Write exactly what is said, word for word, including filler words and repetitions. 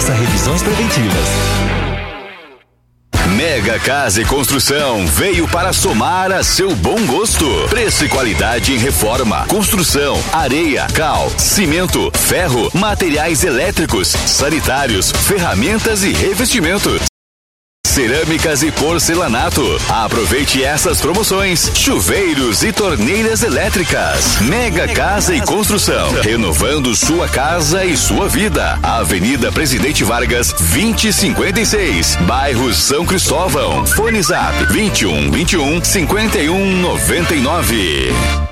Faça revisões preventivas. Mega Casa e Construção veio para somar a seu bom gosto. Preço e qualidade em reforma, construção, areia, cal, cimento, ferro, materiais elétricos, sanitários, ferramentas e revestimentos. Cerâmicas e porcelanato. Aproveite essas promoções. Chuveiros e torneiras elétricas. Mega Casa e Construção. Renovando sua casa e sua vida. Avenida Presidente Vargas, vinte e cinquenta e seis. Bairro São Cristóvão. Fone Zap vinte e um, vinte e um, cinquenta e um, noventa e nove.